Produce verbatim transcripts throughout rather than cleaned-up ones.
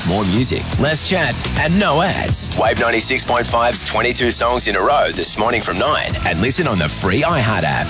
More music, less chat, and no ads. Wave ninety-six point five's twenty-two songs in a row this morning from nine. And listen on the free iHeart app.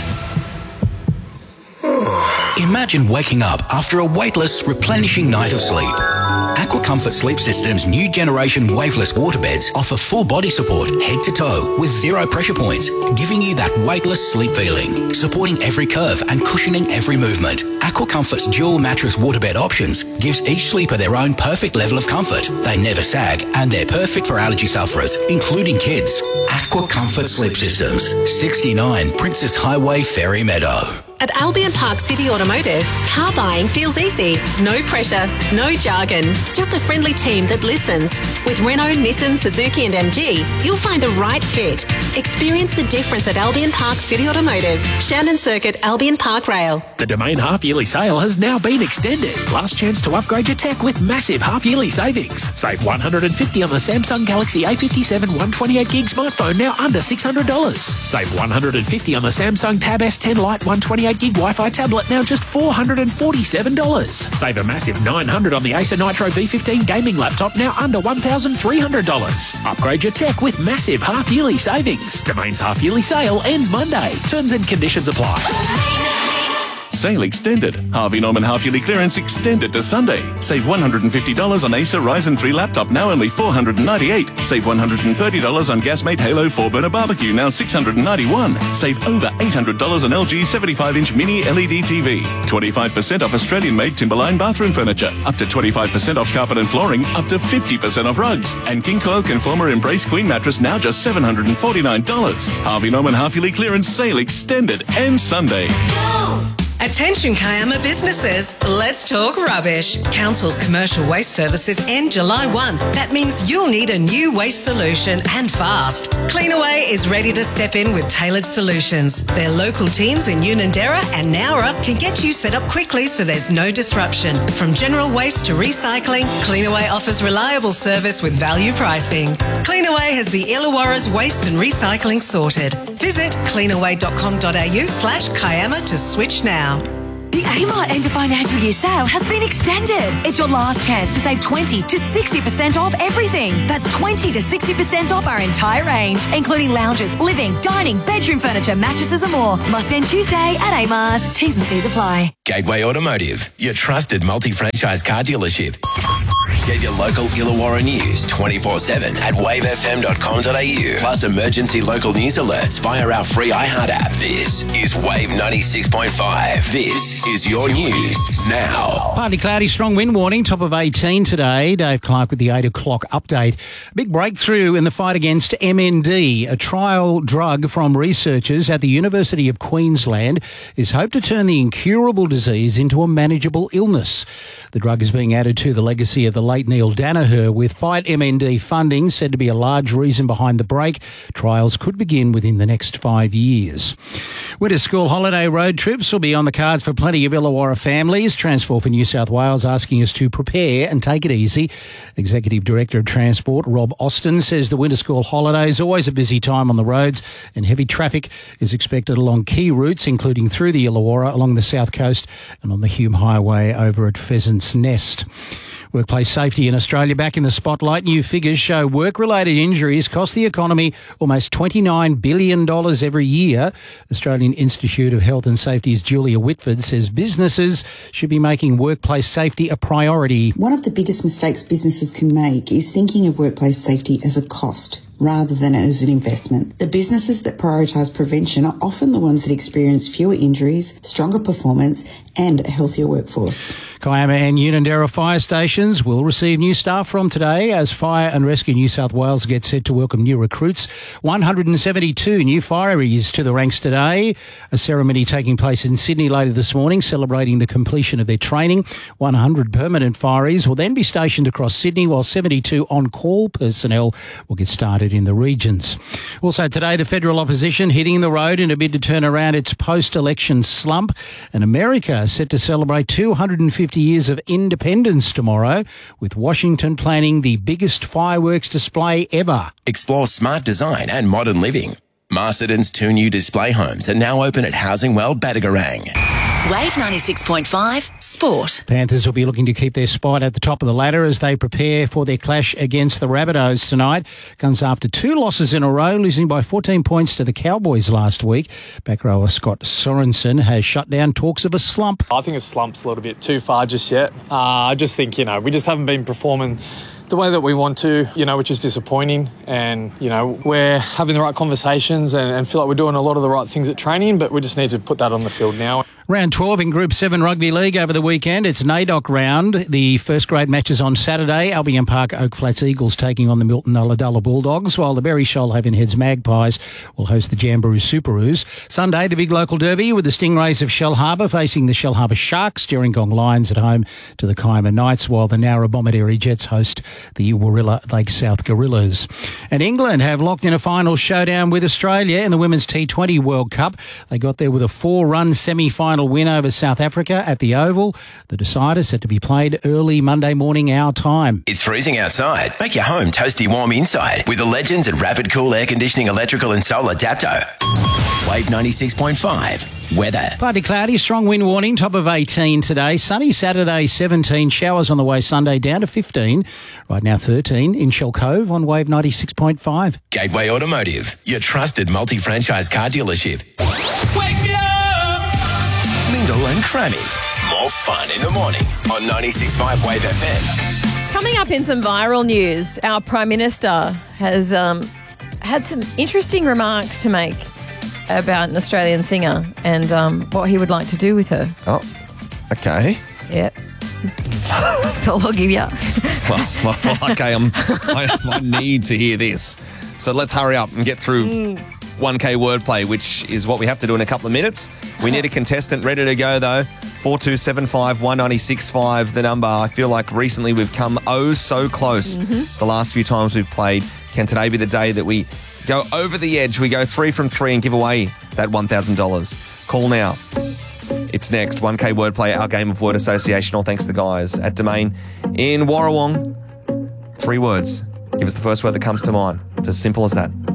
Imagine waking up after a weightless, replenishing night of sleep. Aqua Comfort Sleep System's new generation waveless waterbeds offer full body support head to toe with zero pressure points, giving you that weightless sleep feeling, supporting every curve and cushioning every movement. Aqua Comfort's dual mattress waterbed options gives each sleeper their own perfect level of comfort. They never sag and they're perfect for allergy sufferers, including kids. Aqua Comfort Sleep Systems, sixty-nine Princess Highway, Ferry Meadow. At Albion Park City Automotive, car buying feels easy. No pressure, no jargon, just a friendly team that listens. With Renault, Nissan, Suzuki and M G, you'll find the right fit. Experience the difference at Albion Park City Automotive, Shannon Circuit, Albion Park Rail. The Domain half-yearly sale has now been extended. Last chance to upgrade your tech with massive half-yearly savings. Save one hundred fifty dollars on the Samsung Galaxy A fifty-seven one twenty-eight gig smartphone, now under six hundred dollars. Save one hundred fifty dollars on the Samsung Tab S ten Lite one twenty-eight gig Wi-Fi tablet, now just four hundred forty-seven dollars. Save a massive nine hundred dollars on the Acer Nitro V fifteen gaming laptop, now under one thousand three hundred dollars. Upgrade your tech with massive half-yearly savings. Domain's half-yearly sale ends Monday. Terms and conditions apply. Sale extended. Harvey Norman half-yearly clearance extended to Sunday. Save one hundred fifty dollars on Acer Ryzen three laptop, now only four hundred ninety-eight dollars. Save one hundred thirty dollars on Gasmate Halo four burner barbecue, now six hundred ninety-one dollars. Save over eight hundred dollars on L G seventy-five inch mini L E D T V. twenty-five percent off Australian-made Timberline bathroom furniture. Up to twenty-five percent off carpet and flooring. Up to fifty percent off rugs. And King Coil Conformer Embrace Queen mattress, now just seven hundred forty-nine dollars. Harvey Norman half-yearly clearance sale extended and Sunday. Attention Kiama businesses, let's talk rubbish. Council's commercial waste services end July first. That means you'll need a new waste solution and fast. Cleanaway is ready to step in with tailored solutions. Their local teams in Unanderra and Nowra can get you set up quickly so there's no disruption. From general waste to recycling, Cleanaway offers reliable service with value pricing. Cleanaway has the Illawarra's waste and recycling sorted. Visit cleanaway.com.au slash Kiama to switch now. The Amart End of Financial Year sale has been extended. It's your last chance to save twenty to sixty percent off everything. That's twenty to sixty percent off our entire range, including lounges, living, dining, bedroom furniture, mattresses and more. Must end Tuesday at Amart. T's and C's apply. Gateway Automotive, your trusted multi-franchise car dealership. Get your local Illawarra news twenty-four seven at wave f m dot com dot a u. Plus emergency local news alerts via our free iHeart app. This is Wave ninety-six point five. This is your news now. Partly cloudy, strong wind warning, top of eighteen today. Dave Clark with the eight o'clock update. Big breakthrough in the fight against M N D. A trial drug from researchers at the University of Queensland is hoped to turn the incurable disease into a manageable illness. The drug is being added to the legacy of the late Neil Danaher, with Fight M N D funding said to be a large reason behind the break. Trials could begin within the next five years. Winter school holiday road trips will be on the cards for plenty of Illawarra families. Transport for New South Wales asking us to prepare and take it easy. Executive Director of Transport, Rob Austin, says the winter school holiday is always a busy time on the roads and heavy traffic is expected along key routes, including through the Illawarra, along the south coast and on the Hume Highway over at Pheasant's Nest. Workplace safety in Australia back in the spotlight. New figures show work-related injuries cost the economy almost twenty-nine billion dollars every year. Australian Institute of Health and Safety's Julia Whitford says businesses should be making workplace safety a priority. One of the biggest mistakes businesses can make is thinking of workplace safety as a cost rather than as an investment. The businesses that prioritise prevention are often the ones that experience fewer injuries, stronger performance and a healthier workforce. Kiama and Unanderra fire stations will receive new staff from today as Fire and Rescue New South Wales gets set to welcome new recruits. one hundred seventy-two new fireys to the ranks today. A ceremony taking place in Sydney later this morning celebrating the completion of their training. one hundred permanent fireys will then be stationed across Sydney, while seventy-two on-call personnel will get started in the regions. Also today, the federal opposition hitting the road in a bid to turn around its post-election slump. And America set to celebrate two hundred fifty years of independence tomorrow, with Washington planning the biggest fireworks display ever. Explore smart design and modern living. Masterton's two new display homes are now open at Housing World Badagarang. Wave ninety-six point five Sport. Panthers will be looking to keep their spot at the top of the ladder as they prepare for their clash against the Rabbitohs tonight. Comes after two losses in a row, losing by fourteen points to the Cowboys last week. Back rower Scott Sorensen has shut down talks of a slump. I think a slump's a little bit too far just yet. Uh, I just think, you know, we just haven't been performing the way that we want to, you know, which is disappointing. And, you know, we're having the right conversations and, and feel like we're doing a lot of the right things at training, but we just need to put that on the field now. Round twelve in Group seven Rugby League over the weekend. It's NAIDOC round. The first grade matches on Saturday. Albion Park Oak Flats Eagles taking on the Milton Ulladulla Bulldogs, while the Berry Shoalhaven Heads Magpies will host the Jamboree Superoos. Sunday, the big local derby with the Stingrays of Shellharbour facing the Shellharbour Sharks, Gerringong Lions at home to the Kiama Knights, while the Nowra Bomaderry Jets host the Warilla Lake South Gorillas. And England have locked in a final showdown with Australia in the Women's T twenty World Cup. They got there with a four-run semi-final win over South Africa at the Oval. The decider set to be played early Monday morning our time. It's freezing outside. Make your home toasty warm inside with the legends at Rapid Cool Air Conditioning, Electrical and Solar Dapto. Wave ninety-six point five. Weather. Partly cloudy, strong wind warning, top of eighteen today. Sunny Saturday, seventeen. Showers on the way Sunday, down to fifteen. Right now, thirteen in Shell Cove on Wave ninety-six point five. Gateway Automotive, your trusted multi-franchise car dealership. Wake me up! Lyndall and Cranny. More fun in the morning on ninety-six point five Wave F M. Coming up in some viral news, our Prime Minister has um, had some interesting remarks to make about an Australian singer and um, what he would like to do with her. Oh, okay. Yep. That's all I'll give you. well, well, okay, I'm, I, I need to hear this. So let's hurry up and get through mm. one K wordplay, which is what we have to do in a couple of minutes. We need a contestant ready to go, though. four two seven five, one nine six five, the number. I feel like recently we've come oh so close mm-hmm. the last few times we've played. Can today be the day that we go over the edge? We go three from three and give away that one thousand dollars. Call now. It's next. one K wordplay, our game of word association. All thanks to the guys at Domain in Warrawong. Three words. Give us the first word that comes to mind. It's as simple as that.